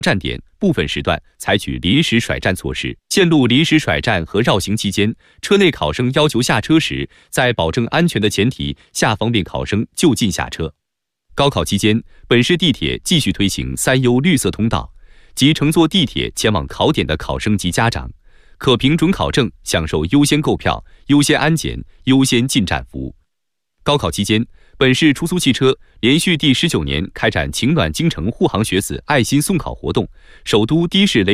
站点部分时段采取临时甩站措施。线路临时甩站和绕行期间，车内考生要求下车时，在保证安全的前提下，方便考生就近下车。高考期间，本市地铁继续推行3优绿色通道，即乘坐地铁前往考点的考生及家长，可凭准考证享受优先购票、优先安检、优先进站服务。高考期间，本市出租汽车连续第19年开展情暖京城护航学子爱心送考活动，首都的士